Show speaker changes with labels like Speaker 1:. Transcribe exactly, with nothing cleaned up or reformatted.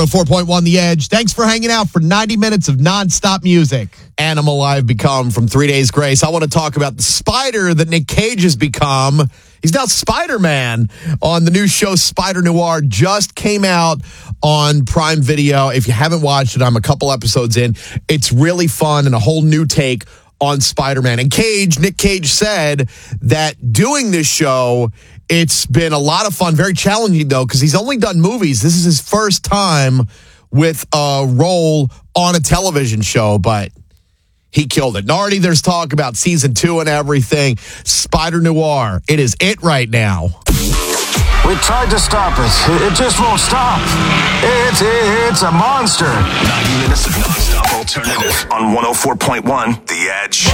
Speaker 1: oh four point one The Edge. Thanks for hanging out for ninety minutes of nonstop music. Animal I've become from Three Days Grace. I want to talk about the spider that Nick Cage has become. He's now Spider-Man on the new show Spider Noir. Just came out on Prime Video. If you haven't watched it, I'm a couple episodes in. It's really fun and a whole new take on Spider-Man. And Cage, Nick Cage said that doing this show, it's been a lot of fun, very challenging though, because he's only done movies. This is his first time with a role on a television show, but he killed it. And already there's talk about season two and everything. Spider Noir, it is it right now.
Speaker 2: We tried to stop it. It just won't stop. It's, it's a monster.
Speaker 3: ninety minutes of nonstop alternative on one oh four point one The Edge.